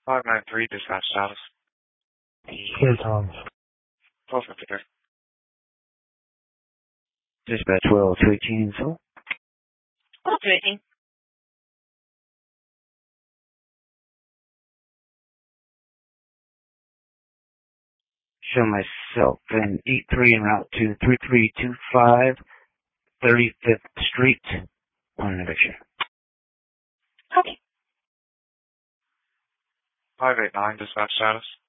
593 dispatch status. Here, Tom. 1253. Dispatch 1218, so? 1218. Show myself in 83 en route to 3325 35th Street on an eviction. Okay. 589 dispatch status.